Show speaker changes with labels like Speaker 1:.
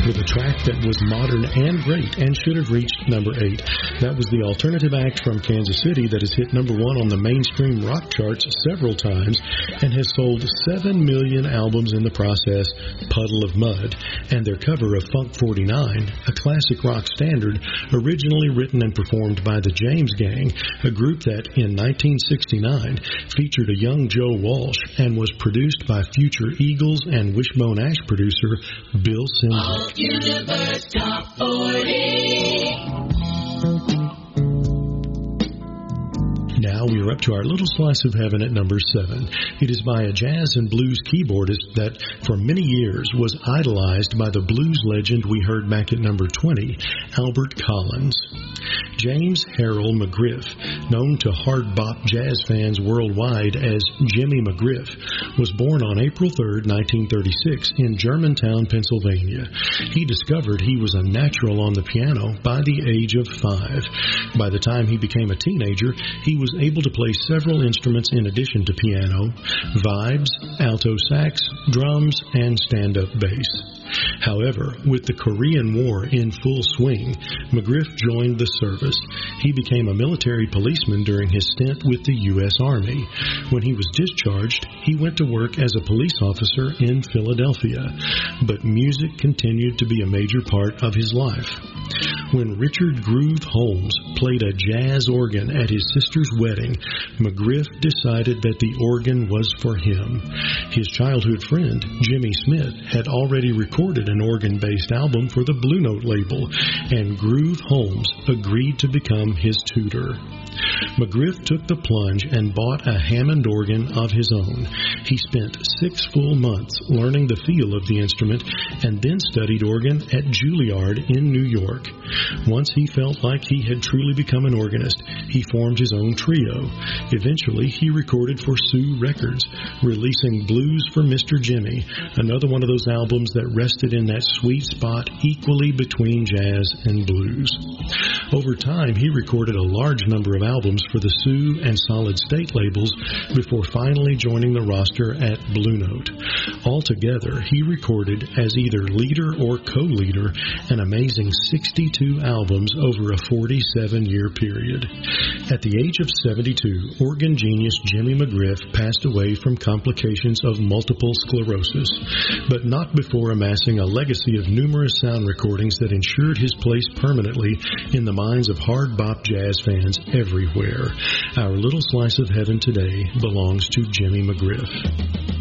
Speaker 1: with a track that was modern and great and should have reached number 8. That was the alternative act from Kansas City that has hit number 1 on the mainstream rock charts several times and has sold 7 million albums in the process, Puddle of Mud, and their cover of Funk 49, a classic rock standard originally written and performed by the James Gang, a group that in 1969 featured a young Joe Walsh and was produced by future Eagles and Wishbone Ash producer Bill Szymczyk.
Speaker 2: Universe Top 40.
Speaker 1: Now we are up to our little slice of heaven at number 7. It is by a jazz and blues keyboardist that for many years was idolized by the blues legend we heard back at number 20, Albert Collins. James Harold McGriff, known to hard bop jazz fans worldwide as Jimmy McGriff, was born on April 3, 1936 in Germantown, Pennsylvania. He discovered he was a natural on the piano by the age of 5. By the time he became a teenager, he was able to play several instruments in addition to piano, vibes, alto sax, drums, and stand-up bass. However, with the Korean War in full swing, McGriff joined the service. He became a military policeman during his stint with the U.S. Army. When he was discharged, he went to work as a police officer in Philadelphia. But music continued to be a major part of his life. When Richard Groove Holmes played a jazz organ at his sister's wedding, McGriff decided that the organ was for him. His childhood friend, Jimmy Smith, had already recorded an organ-based album for the Blue Note label, and Groove Holmes agreed to become his tutor. McGriff took the plunge and bought a Hammond organ of his own. He spent 6 full months learning the feel of the instrument and then studied organ at Juilliard in New York. Once he felt like he had truly become an organist, he formed his own trio. Eventually, he recorded for Sue Records, releasing Blues for Mr. Jimmy, another one of those albums that rested in that sweet spot equally between jazz and blues. Over time, he recorded a large number of albums for the Sue and Solid State labels before finally joining the roster at Blue Note. Altogether, he recorded as either leader or co-leader an amazing 62 albums over a 47-year period. At the age of 72, organ genius Jimmy McGriff passed away from complications of multiple sclerosis, but not before amassing a legacy of numerous sound recordings that ensured his place permanently in the minds of hard bop jazz fans everywhere. Our little slice of heaven today belongs to Jimmy McGriff.